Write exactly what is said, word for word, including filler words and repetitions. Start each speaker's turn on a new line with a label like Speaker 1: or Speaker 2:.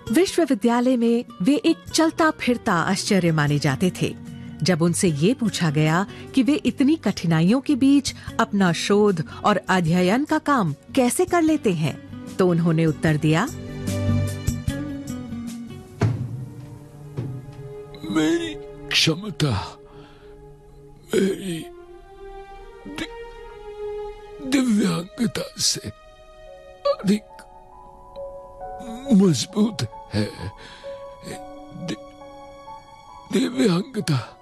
Speaker 1: विश्वविद्यालय में वे एक चलता फिरता आश्चर्य माने जाते थे। जब उनसे ये पूछा गया कि वे इतनी कठिनाइयों के बीच अपना शोध और अध्ययन का काम कैसे कर लेते हैं, तो उन्होंने उत्तर दिया,
Speaker 2: मेरी क्षमता मेरी दि, दिव्यांगता से अधिक मजबूत है। दि, दिव्यांगता